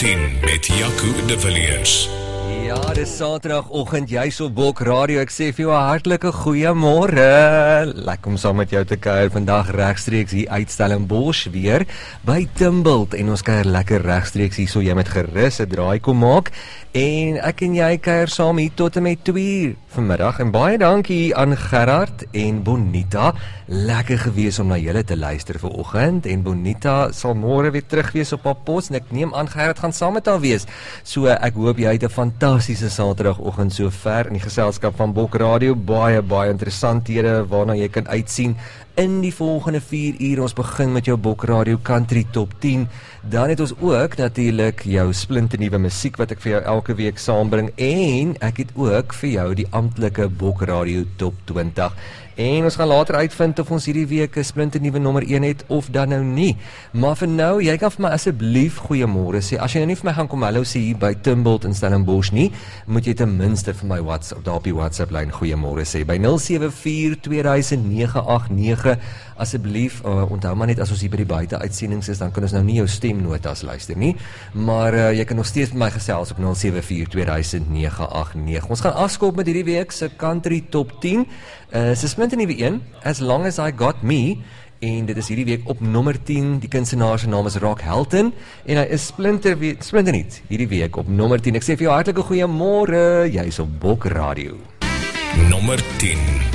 10 met Jaco de Villiers. Ja, dis Saterdagoggend, jy's op Bok Radio. Ek sê vir jou 'n hartlike goeiemôre. Lekker om saam met jou te kuier vandag regstreeks hier uit Stellenbosch weer by Timbult en ons kuier lekker regstreeks hier so jy met gerus 'n draai kom maak. En ek en jy kuier saam hier tot en met 2:00 vanmiddag. En baie dankie aan Gerard en Bonita. Lekker gewees om na julle te luister vanoggend. En Bonita sal môre weer terug wees op haar pos en ek neem aan Gerard gaan saam met haar wees. So ek hoop jy het 'n fantastiese Saterdagoggend so ver in die geselskap van Bok Radio. Baie interessanthede waarna jy kan uitsien in die volgende 4 uur. Ons begin met jou Bok Radio Country Top 10. Dan het ons ook natuurlik jou splinternuwe musiek wat ek vir jou elke week saambring. En ek het ook vir jou die amptelike Bok Radio Top 20. En ons gaan later uitvind of ons hierdie week 'n splinternuwe nommer 1 het of dan nou nie. Maar vir nou, jy kan vir my asseblief goeiemôre sê. As jy nou nie vir my gaan kom hallo sê hier by Timbult in Stellenbosch nie, moet jy ten minste vir my WhatsApp daar op die WhatsApp lyn goeiemôre sê by 074-2000-989. Asseblief, onthou maar net as ons hier by die buiteuitsendings is, dan kan ons nou nie jou stemnotas luister nie, maar jy kan nog steeds met my gesels op 074-2000-989. Ons gaan afskop met hierdie week se Country Top 10. Dis 'n splinternuwe een, As Long As I Got Me, en dit is hierdie week op nommer 10. Die kunstenaar se naam is Rock Helton en hy is splinternuut hierdie week op nommer 10. Ek sê vir jou hartlike goeiemôre, jy's op Bok Radio. Nommer 10.